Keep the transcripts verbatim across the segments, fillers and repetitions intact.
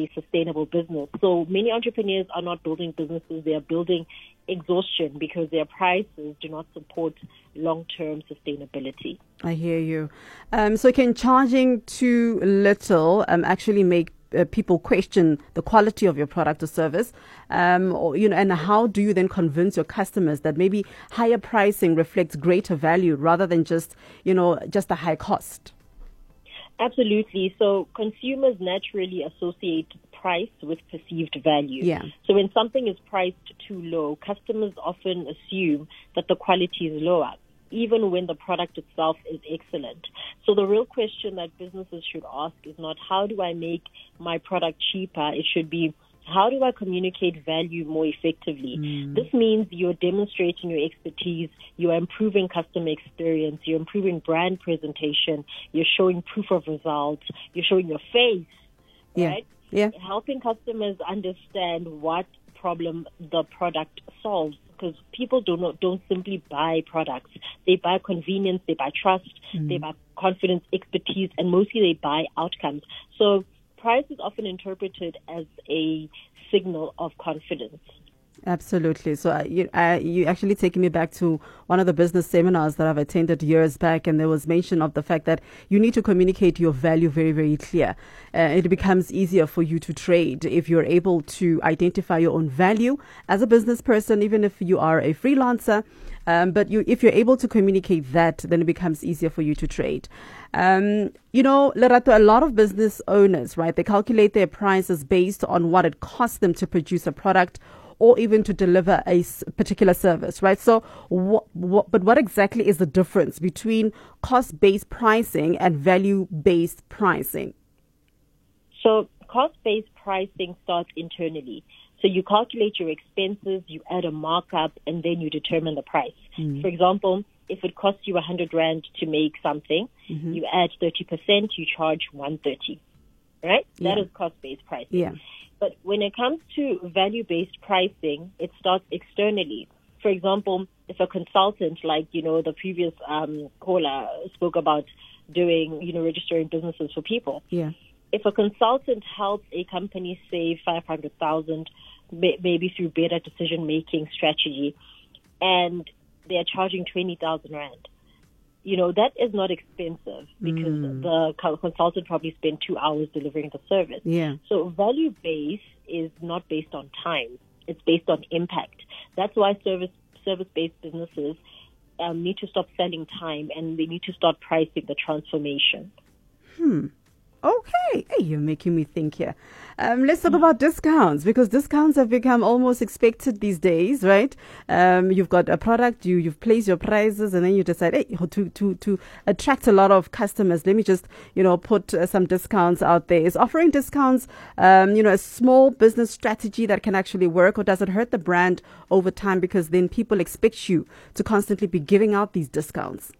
sustainable business. So many entrepreneurs are not building businesses, they are building exhaustion because their prices do not support long-term sustainability. I hear you. Um, so can charging too little um, actually make uh, people question the quality of your product or service? Um, or, you know, and how do you then convince your customers that maybe higher pricing reflects greater value rather than just, you know, just a high cost? Absolutely. So consumers naturally associate price with perceived value. Yeah. So when something is priced too low, customers often assume that the quality is lower, even when the product itself is excellent. So the real question that businesses should ask is not how do I make my product cheaper? It should be how do I communicate value more effectively? Mm. This means you're demonstrating your expertise, you're improving customer experience, you're improving brand presentation, you're showing proof of results, you're showing your face, yeah. right? Yeah. Helping customers understand what problem the product solves, because people do not don't simply buy products. They buy convenience, they buy trust, mm. they buy confidence, expertise, and mostly they buy outcomes. So price is often interpreted as a signal of confidence. Absolutely. So uh, you, uh, you actually taking me back to one of the business seminars that I've attended years back, and there was mention of the fact that you need to communicate your value very, very clear. Uh, it becomes easier for you to trade if you're able to identify your own value as a business person, even if you are a freelancer. Um, but you, if you're able to communicate that, then it becomes easier for you to trade. Um, you know, Lerato, a lot of business owners, right, they calculate their prices based on what it costs them to produce a product or even to deliver a particular service, right? So, what, what, but what exactly is the difference between cost-based pricing and value-based pricing? So, cost-based pricing starts internally. So you calculate your expenses, you add a markup, and then you determine the price. Mm. For example, if it costs you one hundred rand to make something, mm-hmm. you add thirty percent, you charge one hundred thirty, right? Yeah. That is cost-based pricing. Yeah. But when it comes to value-based pricing, it starts externally. For example, if a consultant, like, you know, the previous um, caller spoke about doing, you know, registering businesses for people. Yeah. If a consultant helps a company save five hundred thousand, maybe through better decision-making strategy, and they're charging twenty thousand rand, you know, that is not expensive because mm. the consultant probably spent two hours delivering the service. Yeah. So value-based is not based on time. It's based on impact. That's why service, service-based businesses um, need to stop selling time and they need to start pricing the transformation. Hmm. Okay. Hey, you're making me think here. Um, let's talk about discounts, because discounts have become almost expected these days, right? Um, you've got a product, you, you've placed your prices, and then you decide, hey, to, to, to attract a lot of customers, let me just, you know, put uh, some discounts out there. Is offering discounts, um, you know, a small business strategy that can actually work, or does it hurt the brand over time because then people expect you to constantly be giving out these discounts?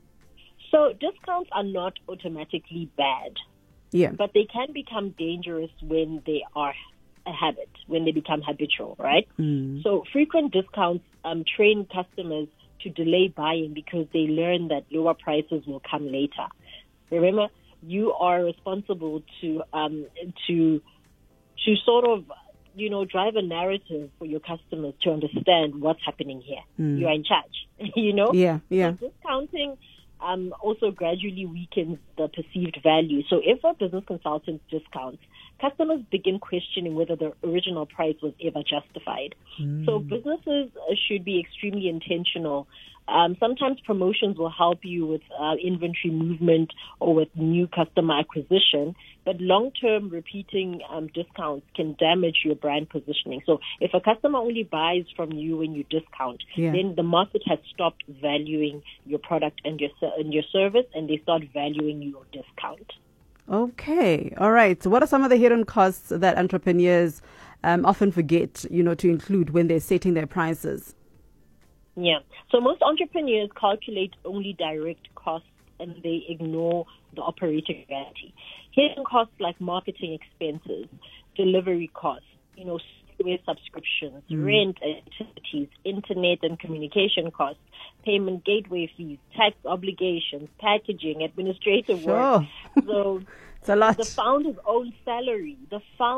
So discounts are not automatically bad. Yeah. But they can become dangerous when they are a habit, when they become habitual, right? Mm. So frequent discounts um, train customers to delay buying because they learn that lower prices will come later. Remember, you are responsible to um, to to sort of, you know, drive a narrative for your customers to understand what's happening here. Mm. You are in charge, you know? Yeah, yeah. So discounting Um, also gradually weakens the perceived value. So if a business consultant discounts, customers begin questioning whether the original price was ever justified. Mm. So businesses should be extremely intentional. Um, sometimes promotions will help you with uh, inventory movement or with new customer acquisition, but long-term repeating um, discounts can damage your brand positioning. So if a customer only buys from you when you discount, yeah. then the market has stopped valuing your product and your and your service, and they start valuing your discount. Okay, all right. So what are some of the hidden costs that entrepreneurs um, often forget, you know, to include when they're setting their prices? Yeah. So most entrepreneurs calculate only direct costs and they ignore the operating reality. Hidden costs like marketing expenses, delivery costs, you know, software subscriptions, mm. rent, utilities, internet and communication costs, payment gateway fees, tax obligations, packaging, administrative sure. work. So it's a lot. The founder's own salary, the founder